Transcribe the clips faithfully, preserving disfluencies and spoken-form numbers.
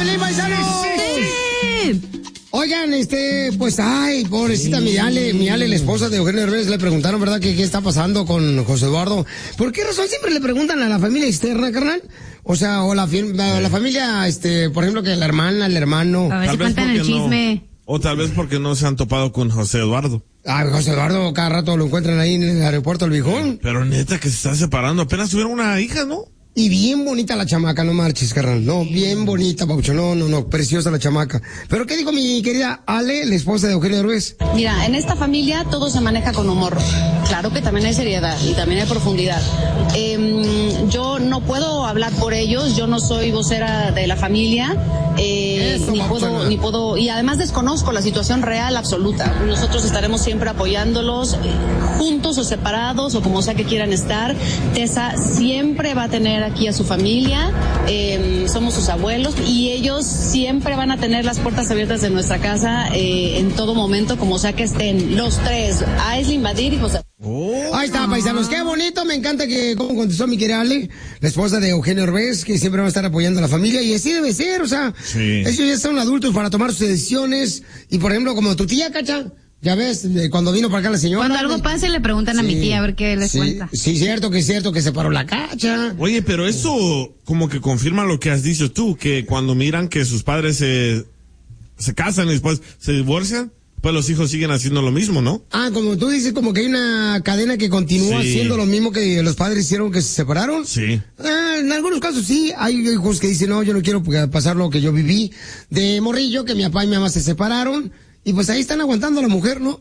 Piolín, paisanos! ¡Sí! Oigan, este, pues, ay, pobrecita sí. mi Ale, mi Ale, la esposa de Eugenio Derbez, le preguntaron, ¿verdad?, que qué está pasando con José Eduardo. ¿Por qué razón siempre le preguntan a la familia externa, carnal? O sea, o la, la, la familia, este, por ejemplo, que la hermana, el hermano. A ver si cuentan el chisme. No, o tal vez porque no se han topado con José Eduardo. Ah, José Eduardo, cada rato lo encuentran ahí en el aeropuerto del Viejón. Pero neta que se está separando, apenas tuvieron una hija, ¿no? Y bien bonita la chamaca, no marches, carnal. No, bien bonita, Paucho. No, no, no, preciosa la chamaca. Pero ¿qué dijo mi querida Ale, la esposa de Eugenio Derbez? Mira, en esta familia todo se maneja con humor. Claro que también hay seriedad y también hay profundidad. Eh, yo no puedo hablar por ellos, yo no soy vocera de la familia, eh, Eso, ni puedo, ni puedo, y además desconozco la situación real absoluta. Nosotros estaremos siempre apoyándolos, eh, juntos o separados o como sea que quieran estar. Tessa siempre va a tener aquí a su familia, eh, somos sus abuelos y ellos siempre van a tener las puertas abiertas de nuestra casa eh, en todo momento, como sea que estén los tres, Aislinn, Badir y José. Oh. Ahí está, paisanos, qué bonito, me encanta que como contestó mi querida Ale, la esposa de Eugenio Derbez, que siempre va a estar apoyando a la familia, y así debe ser, o sea, sí. ellos ya son adultos para tomar sus decisiones, y por ejemplo, como tu tía, Cacha, ya ves, cuando vino para acá la señora. Cuando algo pase le preguntan sí, a mi tía a ver qué les sí, cuenta. Sí, cierto que es cierto que se paró la Cacha. Oye, pero eso como que confirma lo que has dicho tú, que cuando miran que sus padres se, se casan y después se divorcian, pues los hijos siguen haciendo lo mismo, ¿no? Ah, como tú dices, como que hay una cadena que continúa sí. haciendo lo mismo que los padres hicieron que se separaron. Sí. Ah, en algunos casos sí, hay hijos que dicen, no, yo no quiero pasar lo que yo viví de morrillo, que mi papá y mi mamá se separaron, y pues ahí están aguantando a la mujer, ¿no?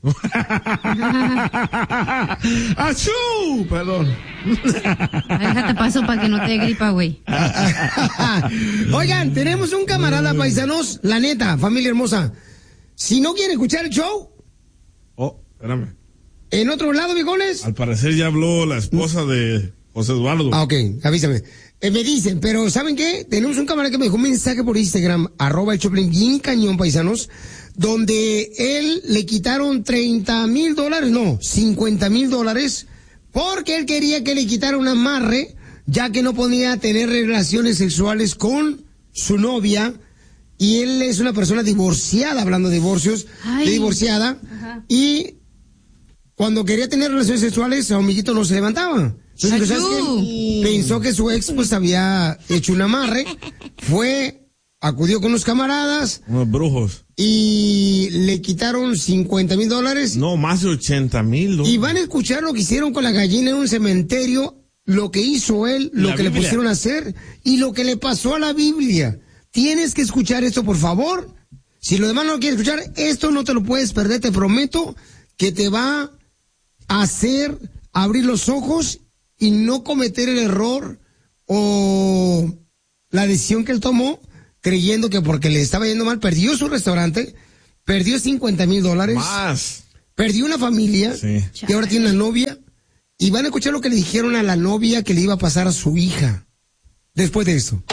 ¡Achú! Perdón. Déjate paso para que no te dé gripa, güey. Oigan, tenemos un camarada, paisanos, la neta, familia hermosa. Si no quieren escuchar el show. Oh, espérame. ¿En otro lado, viejones? Al parecer ya habló la esposa de José Eduardo. Ah, ok, avísame. Eh, me dicen, pero ¿saben qué? Tenemos un camarada que me dejó un mensaje por Instagram, arroba el Choplin, bien cañón, paisanos, donde él le quitaron treinta mil dólares, no, cincuenta mil dólares, porque él quería que le quitara un amarre, ya que no podía tener relaciones sexuales con su novia. Y él es una persona divorciada, hablando de divorcios, Ay. de divorciada. Ajá. Y cuando quería tener relaciones sexuales, su amiguito no se levantaba. Entonces, ¿sabes qué? Pensó que su ex pues había hecho un amarre, fue, acudió con unos camaradas. Unos brujos. Y le quitaron cincuenta mil dólares. No, más de ochenta mil. Y van a escuchar lo que hicieron con la gallina en un cementerio, lo que hizo él, lo la que Biblia. le pusieron a hacer y lo que le pasó a la Biblia. Tienes que escuchar esto, por favor. Si lo demás no lo quieres escuchar, esto no te lo puedes perder. Te prometo que te va a hacer abrir los ojos y no cometer el error o la decisión que él tomó, creyendo que porque le estaba yendo mal, perdió su restaurante, perdió cincuenta mil dólares. Más. Perdió una familia, sí. y ahora tiene una novia. Y van a escuchar lo que le dijeron a la novia que le iba a pasar a su hija después de eso.